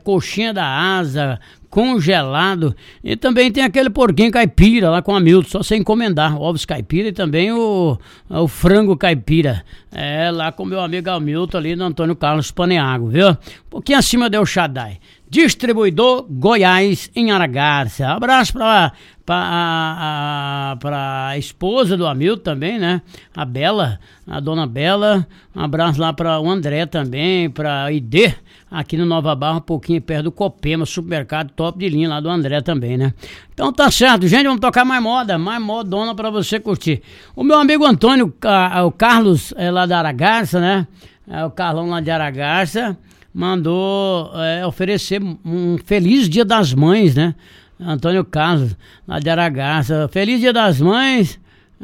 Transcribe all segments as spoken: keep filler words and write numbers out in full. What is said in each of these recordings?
coxinha da asa, congelado, e também tem aquele porquinho caipira lá com a Milton, só você encomendar, ovos caipira e também o, o frango caipira, é lá com meu amigo Hamilton ali no Antônio Carlos Paneago, viu? Um pouquinho acima do El Shaddai. Distribuidor Goiás em Aragarça. Abraço pra, pra, a, a, pra esposa do Hamilton também, né? A Bela, a dona Bela. Um abraço lá pra o André também, pra I D, aqui no Nova Barra, um pouquinho perto do Copema, supermercado top de linha lá do André também, né? Então tá certo, gente, vamos tocar mais moda, mais modona pra você curtir. O meu amigo Antônio, o Carlos, é lá da Aragarça, né? É o Carlão lá de Aragarça. Mandou é, oferecer um feliz Dia das Mães, né? Antônio Carlos, lá de Aragarça. Feliz Dia das Mães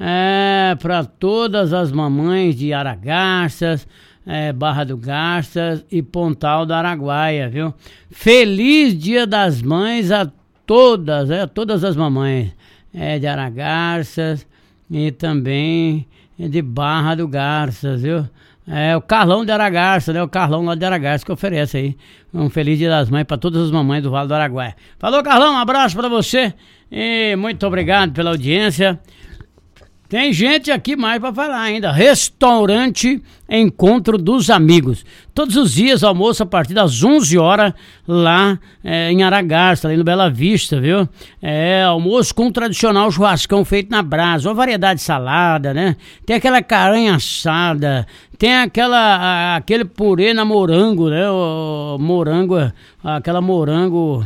é, para todas as mamães de Aragarças, é, Barra do Garças e Pontal do Araguaia, viu? Feliz Dia das Mães a todas, é, todas as mamães é, de Aragarças e também de Barra do Garças, viu? É o Carlão de Aragarça, né? O Carlão lá de Aragarça que oferece aí um feliz Dia das Mães para todas as mamães do Vale do Araguaia. Falou, Carlão, um abraço para você e muito obrigado pela audiência. Tem gente aqui mais para falar ainda. Restaurante Encontro dos Amigos. Todos os dias, almoço a partir das onze horas lá é, em Aragarça, ali no Bela Vista, viu? É, almoço com o tradicional churrascão feito na brasa. Uma variedade de salada, né? Tem aquela caranha assada, tem aquela, a, aquele purê na morango, né? O morango, aquela morango...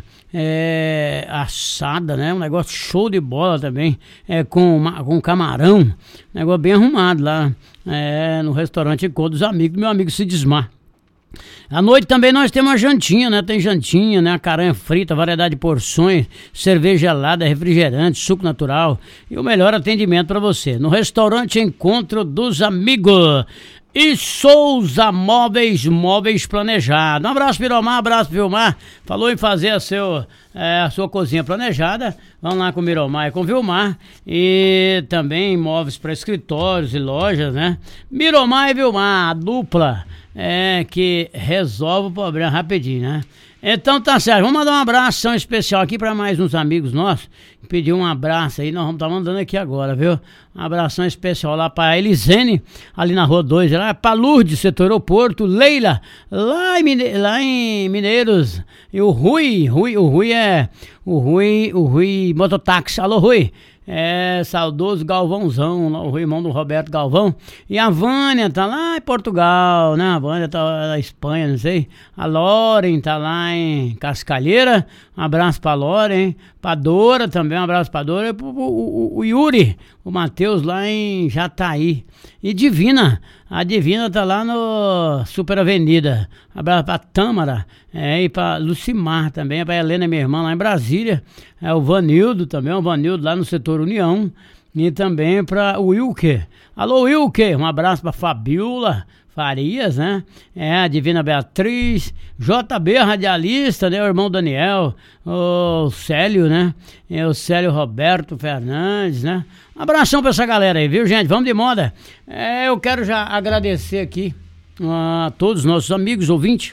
É, assada, né? Um negócio show de bola também, é, com, com camarão, negócio bem arrumado lá, é, no restaurante Encontro dos Amigos, do meu amigo Sidismar. À noite também nós temos uma jantinha, né? Tem jantinha, né? A caranha frita, variedade de porções, cerveja gelada, refrigerante, suco natural e o melhor atendimento para você. No restaurante Encontro dos Amigos. E Souza Móveis, móveis planejados. Um abraço, Miromar, um abraço, Vilmar. Falou em fazer a, seu, é, a sua cozinha planejada. Vamos lá com o Miromar e com o Vilmar. E também móveis para escritórios e lojas, né? Miromar e Vilmar, a dupla é, que resolve o problema rapidinho, né? Então tá certo, vamos mandar um abração especial aqui para mais uns amigos nossos. Pedir um abraço aí, nós vamos estar tá mandando aqui agora, viu? Um abração especial lá para Elisene, ali na Rua dois, lá para Lourdes, setor aeroporto, Leila, lá em, Mine... lá em Mineiros, e o Rui, Rui, o Rui é, o Rui, o Rui Mototáxi, alô Rui. É, saudoso Galvãozão, o irmão do Roberto Galvão. E a Vânia tá lá em Portugal, né? A Vânia tá lá na Espanha, não sei. A Loren tá lá em Cascalheira. Um abraço pra Loren. Pra Dora também, um abraço pra Dora. E pro, o, o, o Yuri, o Matheus lá em Jataí. E Divina, a Divina tá lá no Super Avenida. Um abraço pra Tâmara, é, e pra Lucimar também, pra Helena, minha irmã, lá em Brasília. É o Vanildo também, o Vanildo lá no setor União. E também pra Wilker. Alô, Wilker, um abraço pra Fabiola Farias, né? É, a Divina Beatriz, J B radialista, né? O irmão Daniel, o Célio, né? É o Célio Roberto Fernandes, né? Um abração pra essa galera aí, viu, gente? Vamos de moda. É, eu quero já agradecer aqui a todos os nossos amigos, ouvintes.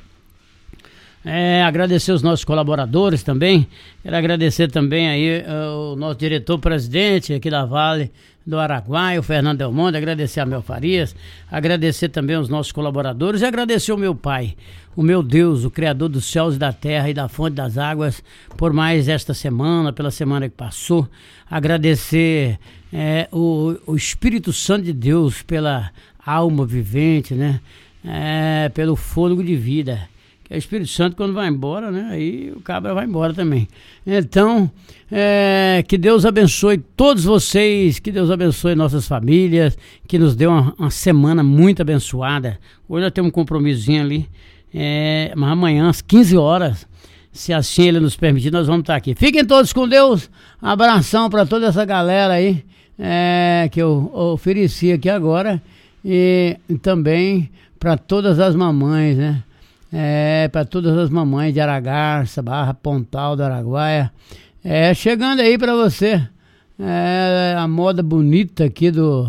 É, agradecer os nossos colaboradores também. Quero agradecer também aí uh, o nosso diretor-presidente aqui da Vale do Araguaia, o Fernando Del Monte, agradecer a Mel Farias, agradecer também os nossos colaboradores e agradecer o meu pai, o meu Deus, o Criador dos céus e da terra e da fonte das águas, por mais esta semana, pela semana que passou. Agradecer é, o, o Espírito Santo de Deus pela alma vivente, né? É, pelo fôlego de vida. Que é o Espírito Santo, quando vai embora, né? Aí o cabra vai embora também. Então, é, que Deus abençoe todos vocês, que Deus abençoe nossas famílias, que nos dê uma, uma semana muito abençoada. Hoje nós temos um compromissinho ali, é, mas amanhã às quinze horas, se assim Ele nos permitir, nós vamos estar aqui. Fiquem todos com Deus, um abração para toda essa galera aí, é, que eu ofereci aqui agora, e, e também para todas as mamães, né? É, para todas as mamães de Aragarça, Barra, Pontal do Araguaia. É, chegando aí para você, é, a moda bonita aqui do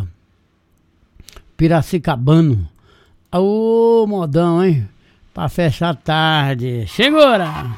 Piracicabano. Ô, modão, hein? Para fechar tarde. Segura!